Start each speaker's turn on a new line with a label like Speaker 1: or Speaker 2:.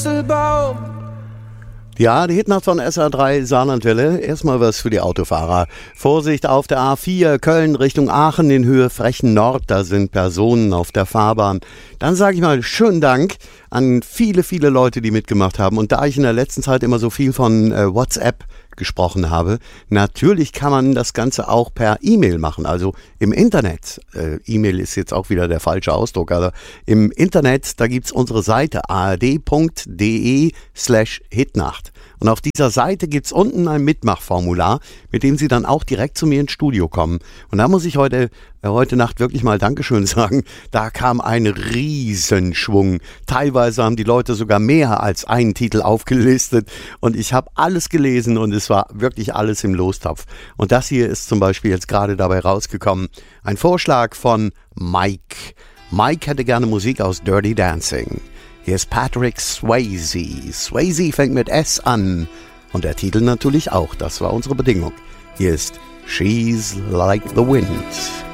Speaker 1: Ja, die Hitnacht von SR3 Saarlandwelle. Erstmal was für die Autofahrer. Vorsicht auf der A4 Köln Richtung Aachen in Höhe Frechen Nord. Da sind Personen auf der Fahrbahn. Dann sage ich mal schönen Dank an viele, viele Leute, die mitgemacht haben. Und da ich in der letzten Zeit immer so viel von WhatsApp gesprochen habe, natürlich kann man das Ganze auch per E-Mail machen, also im Internet. E-Mail ist jetzt auch wieder der falsche Ausdruck, aber im Internet, da gibt's unsere Seite ard.de/Hitnacht. Und auf dieser Seite gibt's unten ein Mitmachformular, mit dem Sie dann auch direkt zu mir ins Studio kommen. Und da muss ich heute Nacht wirklich mal Dankeschön sagen. Da kam ein Riesenschwung. Teilweise haben die Leute sogar mehr als einen Titel aufgelistet. Und ich habe alles gelesen und es war wirklich alles im Lostopf. Und das hier ist zum Beispiel jetzt gerade dabei rausgekommen. Ein Vorschlag von Mike. Mike hätte gerne Musik aus Dirty Dancing. Hier ist Patrick Swayze. Swayze fängt mit S an. Und der Titel natürlich auch. Das war unsere Bedingung. Hier ist She's Like the Wind.